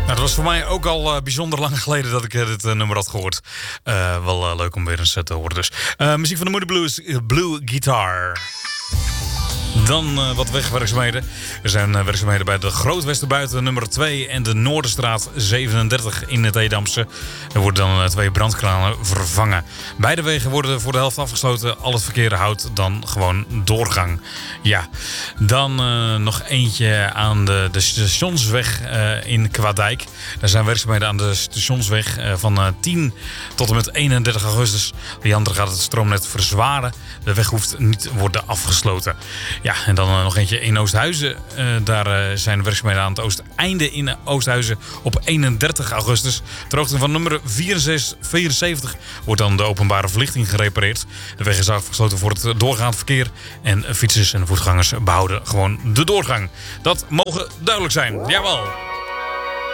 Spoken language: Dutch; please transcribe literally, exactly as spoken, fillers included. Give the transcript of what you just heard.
Nou, dat was voor mij ook al uh, bijzonder lang geleden dat ik uh, dit uh, nummer had gehoord. Uh, wel uh, leuk om weer eens uh, te horen dus. Uh, muziek van de Moody Blues, uh, Blue Guitar. Dan uh, wat wegwerkzaamheden. Er zijn uh, werkzaamheden bij de Grootwesterbuiten nummer twee en de Noorderstraat zevenendertig in het Edamse. Er worden dan uh, twee brandkranen vervangen. Beide wegen worden voor de helft afgesloten. Al het verkeer houdt dan gewoon doorgang. Ja, dan uh, nog eentje aan de, de stationsweg uh, in Kwaadijk. Daar zijn werkzaamheden aan de stationsweg uh, van uh, tien tot en met eenendertig augustus. Die andere gaat het stroomnet verzwaren. De weg hoeft niet te worden afgesloten. Ja, en dan uh, nog eentje in Oosthuizen. Uh, daar uh, zijn werkzaamheden aan het oosteinde in Oosthuizen op eenendertig augustus. Ter hoogte van nummer vierenzeventig wordt dan de openbare verlichting gerepareerd. De weg is afgesloten voor het doorgaand verkeer. En fietsers en voetgangers behouden gewoon de doorgang. Dat mogen duidelijk zijn. Jawel.